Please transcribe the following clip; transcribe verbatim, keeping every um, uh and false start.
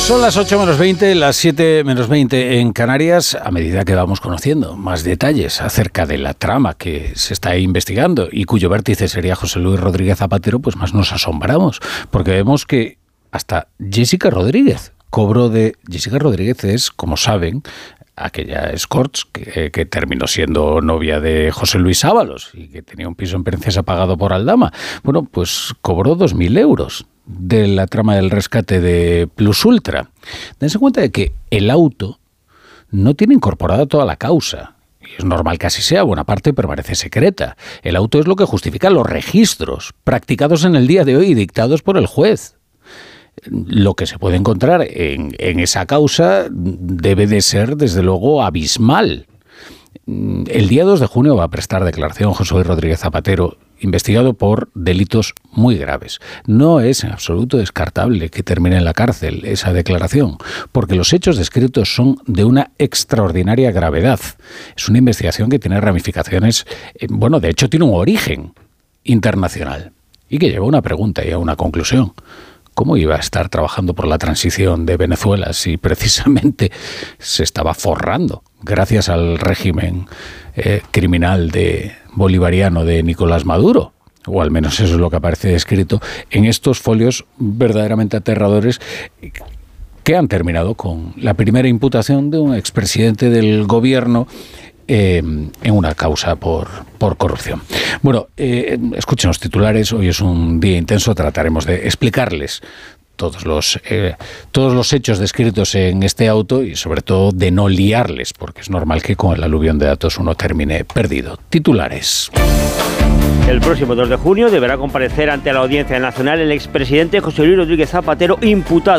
Son las ocho menos veinte, las siete menos veinte en Canarias. A medida que vamos conociendo más detalles acerca de la trama que se está investigando y cuyo vértice sería José Luis Rodríguez Zapatero, pues más nos asombramos, porque vemos que hasta Jessica Rodríguez cobró de... Jessica Rodríguez es, como saben, aquella escorts que, que terminó siendo novia de José Luis Ábalos y que tenía un piso en Princesa pagado por Aldama. Bueno, pues cobró dos mil euros de la trama del rescate de Plus Ultra. Dense cuenta de que el auto no tiene incorporada toda la causa. Y es normal que así sea, buena parte permanece secreta. El auto es lo que justifica los registros practicados en el día de hoy y dictados por el juez. Lo que se puede encontrar en, en esa causa debe de ser, desde luego, abismal. El día dos de junio va a prestar declaración José Luis Rodríguez Zapatero, investigado por delitos muy graves. No es en absoluto descartable que termine en la cárcel esa declaración, porque los hechos descritos son de una extraordinaria gravedad. Es una investigación que tiene ramificaciones, eh, bueno, de hecho tiene un origen internacional y que lleva a una pregunta y a una conclusión. ¿Cómo iba a estar trabajando por la transición de Venezuela si precisamente se estaba forrando gracias al régimen eh, criminal de bolivariano de Nicolás Maduro? O al menos eso es lo que aparece escrito en estos folios verdaderamente aterradores que han terminado con la primera imputación de un expresidente del gobierno Eh, en una causa por, por corrupción. Bueno, eh, escuchen los titulares, hoy es un día intenso, trataremos de explicarles todos los, eh, todos los hechos descritos en este auto y sobre todo de no liarles, porque es normal que con el aluvión de datos uno termine perdido. Titulares. El próximo dos de junio deberá comparecer ante la Audiencia Nacional el expresidente José Luis Rodríguez Zapatero, imputado